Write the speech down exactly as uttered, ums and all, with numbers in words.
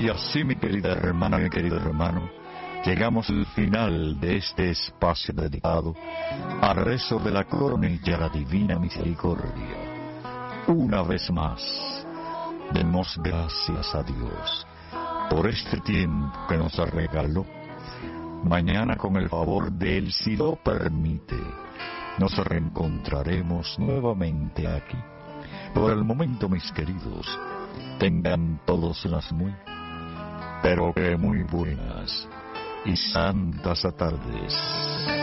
Y así, mi querida hermana, mi querido hermano, llegamos al final de este espacio dedicado al rezo de la coronilla a la Divina Misericordia. Una vez más, demos gracias a Dios por este tiempo que nos regaló. Mañana, con el favor de Él, si lo permite, nos reencontraremos nuevamente aquí. Por el momento, mis queridos, tengan todos las muy, pero que muy buenas y santas tardes.